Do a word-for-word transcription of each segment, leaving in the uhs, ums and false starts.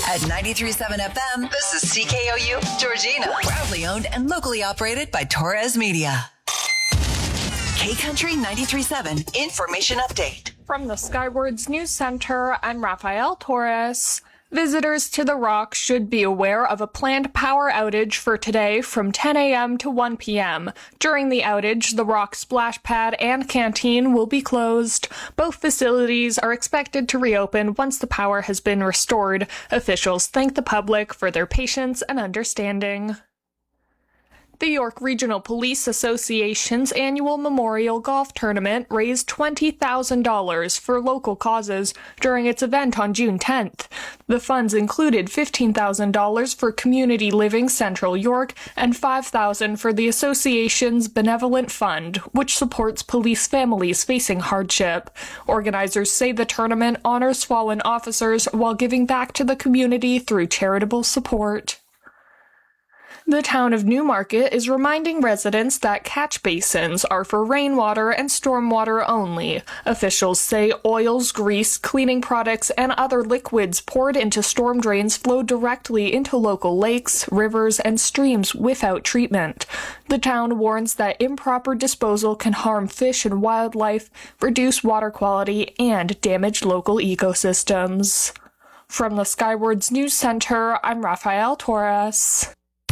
At ninety-three point seven F M, this is C K O U, Georgina. Proudly owned and locally operated by Torres Media. K-Country ninety-three point seven Information Update. From the Skywards News Center, I'm Rafael Torres. Visitors to the Rock should be aware of a planned power outage for today from ten a.m. to one p.m. During the outage, the Rock splash pad and canteen will be closed. Both facilities are expected to reopen once the power has been restored. Officials thank the public for their patience and understanding. The York Regional Police Association's annual Memorial Golf Tournament raised twenty thousand dollars for local causes during its event on June tenth. The funds included fifteen thousand dollars for Community Living Central York and five thousand dollars for the association's Benevolent Fund, which supports police families facing hardship. Organizers say the tournament honors fallen officers while giving back to the community through charitable support. The town of Newmarket is reminding residents that catch basins are for rainwater and stormwater only. Officials say oils, grease, cleaning products, and other liquids poured into storm drains flow directly into local lakes, rivers, and streams without treatment. The town warns that improper disposal can harm fish and wildlife, reduce water quality, and damage local ecosystems. From the Skywards News Center, I'm Rafael Torres.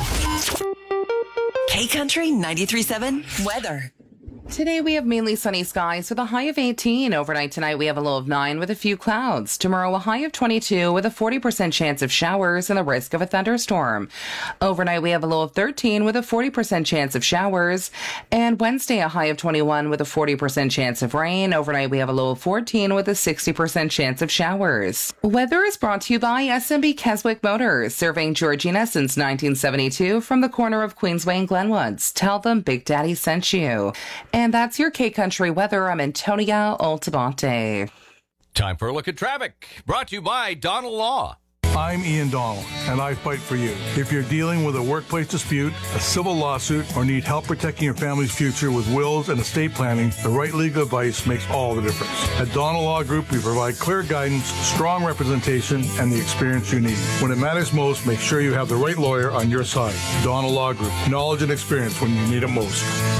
K-Country ninety-three point seven weather. Today we have mainly sunny skies with a high of eighteen. Overnight tonight we have a low of nine with a few clouds. Tomorrow a high of twenty-two with a forty percent chance of showers and the risk of a thunderstorm. Overnight we have a low of thirteen with a forty percent chance of showers. And Wednesday a high of twenty-one with a forty percent chance of rain. Overnight we have a low of fourteen with a sixty percent chance of showers. Weather is brought to you by S M B Keswick Motors, serving Georgina since nineteen seventy-two from the corner of Queensway and Glenwoods. Tell them Big Daddy sent you. And that's your K-Country weather. I'm Antonia Altabate. Time for a look at traffic. Brought to you by Donald Law. I'm Ian Donald, and I fight for you. If you're dealing with a workplace dispute, a civil lawsuit, or need help protecting your family's future with wills and estate planning, the right legal advice makes all the difference. At Donald Law Group, we provide clear guidance, strong representation, and the experience you need. When it matters most, make sure you have the right lawyer on your side. Donald Law Group, knowledge and experience when you need it most.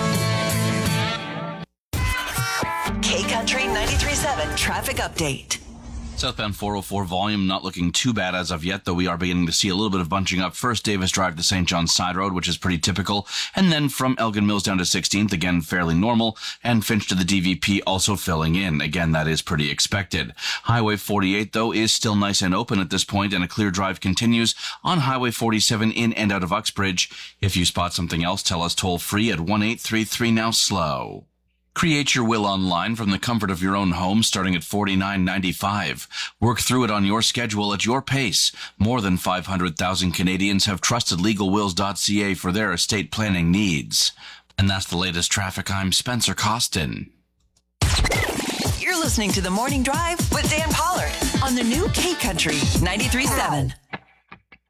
K-Country ninety-three point seven traffic update. Southbound four oh four volume not looking too bad as of yet, though we are beginning to see a little bit of bunching up. First, Davis Drive to Saint John's Side Road, which is pretty typical. And then from Elgin Mills down to sixteenth, again, fairly normal. And Finch to the D V P also filling in. Again, that is pretty expected. Highway forty-eight, though, is still nice and open at this point, and a clear drive continues on Highway forty-seven in and out of Uxbridge. If you spot something else, tell us toll free at one eight three three now slow. Create your will online from the comfort of your own home starting at forty-nine ninety-five. Work through it on your schedule at your pace. More than five hundred thousand Canadians have trusted legal wills dot c a for their estate planning needs. And that's the latest traffic. I'm Spencer Costin. You're listening to The Morning Drive with Dan Pollard on the new K-Country ninety-three point seven.